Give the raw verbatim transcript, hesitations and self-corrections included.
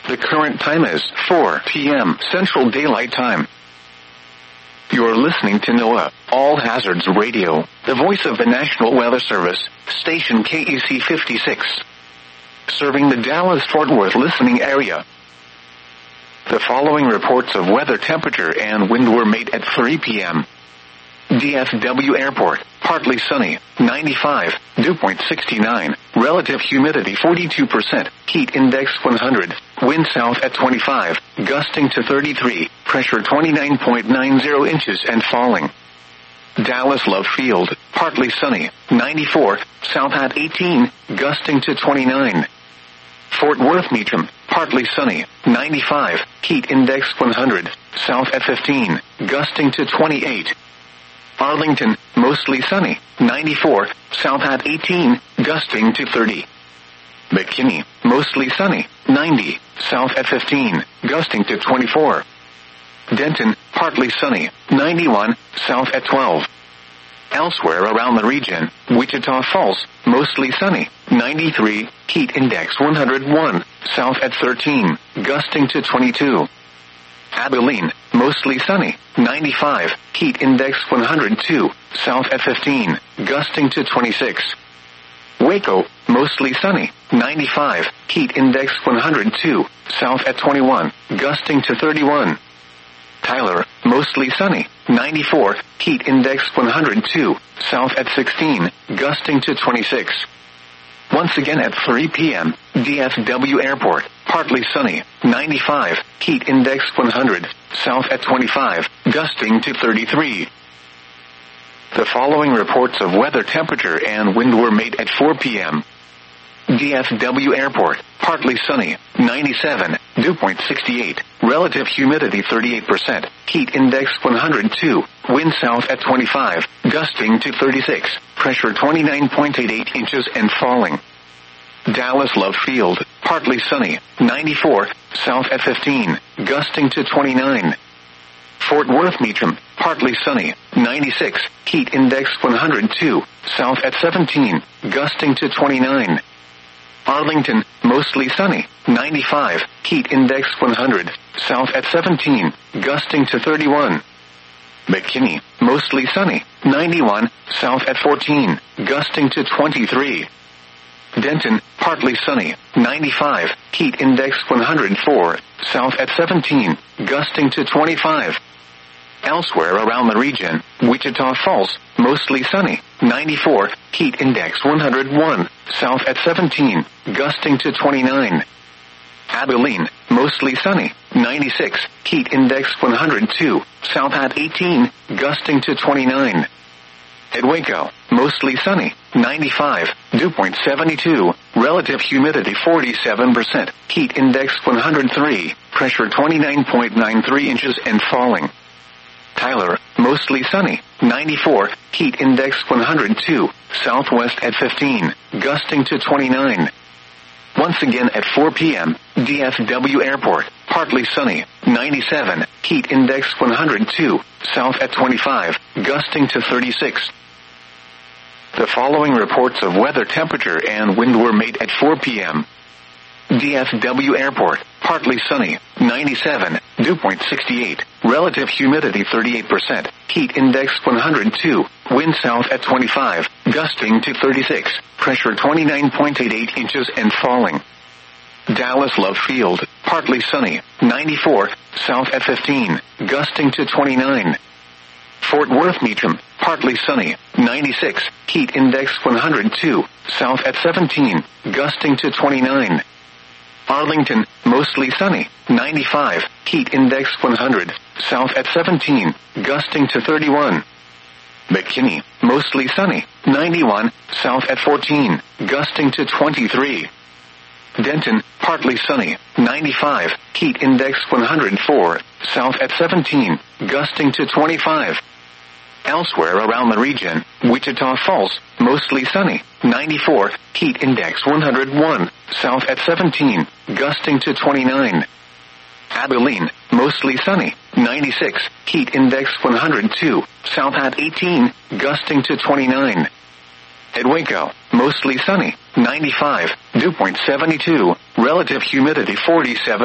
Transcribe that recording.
The current time is four p m Central Daylight Time. You're listening to NOAA, All Hazards Radio, the voice of the National Weather Service, station K E C fifty-six. Serving the Dallas-Fort Worth listening area. The following reports of weather temperature and wind were made at three p m D F W Airport, partly sunny, ninety-five, dew point sixty-nine, relative humidity forty-two percent, heat index one hundred, wind south at twenty-five, gusting to thirty-three, pressure twenty-nine point nine zero inches and falling. Dallas Love Field, partly sunny, ninety-four, south at eighteen, gusting to twenty-nine. Fort Worth Meacham, partly sunny, ninety-five, heat index one hundred, south at fifteen, gusting to twenty-eight. Arlington, mostly sunny, ninety-four, south at eighteen, gusting to thirty. McKinney, mostly sunny, ninety, south at fifteen, gusting to twenty-four. Denton, partly sunny, ninety-one, south at twelve. Elsewhere around the region, Wichita Falls, mostly sunny, ninety-three, heat index one hundred one, south at thirteen, gusting to twenty-two. Abilene, mostly sunny, ninety-five, heat index one hundred two, south at fifteen, gusting to twenty-six. Waco, mostly sunny, ninety-five, heat index one hundred two, south at twenty-one, gusting to thirty-one. Tyler, mostly sunny, ninety-four, heat index one hundred two, south at sixteen, gusting to twenty-six. Once again at three p m, D F W Airport, partly sunny, ninety-five, heat index one hundred, south at twenty-five, gusting to thirty-three. The following reports of weather temperature and wind were made at four p m D F W Airport, partly sunny, ninety-seven, dew point sixty-eight, relative humidity thirty-eight percent, heat index one hundred two, wind south at twenty-five, gusting to thirty-six, pressure twenty-nine point eight eight inches and falling. Dallas Love Field, partly sunny, ninety-four, south at fifteen, gusting to twenty-nine. Fort Worth Meacham, partly sunny, ninety-six, heat index one hundred two, south at seventeen, gusting to twenty-nine. Arlington, mostly sunny, ninety-five, heat index one hundred, south at seventeen, gusting to thirty-one. McKinney, mostly sunny, ninety-one, south at fourteen, gusting to twenty-three. Denton, partly sunny, ninety-five, heat index one hundred four, south at seventeen, gusting to twenty-five. Elsewhere around the region, Wichita Falls, mostly sunny, ninety-four, heat index one hundred one, south at seventeen, gusting to twenty-nine. Abilene, mostly sunny, ninety-six, heat index one hundred two, south at eighteen, gusting to twenty-nine. At Waco, mostly sunny, ninety-five, dew point seventy-two, relative humidity forty-seven percent, heat index one hundred three, pressure twenty-nine point nine three inches and falling. Tyler, mostly sunny, ninety-four, heat index one hundred two, southwest at fifteen, gusting to twenty-nine. Once again at four p m, D F W Airport, partly sunny, ninety-seven, heat index one hundred two, south at twenty-five, gusting to thirty-six. The following reports of weather temperature and wind were made at four p m D F W Airport, partly sunny, ninety-seven, dew point sixty-eight, relative humidity thirty-eight percent, heat index one hundred two, wind south at twenty-five, gusting to thirty-six, pressure twenty-nine point eight eight inches and falling. Dallas Love Field, partly sunny, ninety-four, south at fifteen, gusting to twenty-nine. Fort Worth Meacham, partly sunny, ninety-six, heat index one hundred two, south at seventeen, gusting to twenty-nine. Arlington, mostly sunny, ninety-five, heat index one hundred, south at seventeen, gusting to thirty-one. McKinney, mostly sunny, ninety-one, south at fourteen, gusting to twenty-three. Denton, partly sunny, ninety-five, heat index one hundred four, south at seventeen, gusting to twenty-five. Elsewhere around the region, Wichita Falls, mostly sunny, ninety-four, heat index one hundred one, south at seventeen, gusting to twenty-nine. Abilene, mostly sunny, ninety-six, heat index one hundred two, south at eighteen, gusting to twenty-nine. At Waco, mostly sunny, ninety-five, dew point seventy-two, relative humidity forty-seven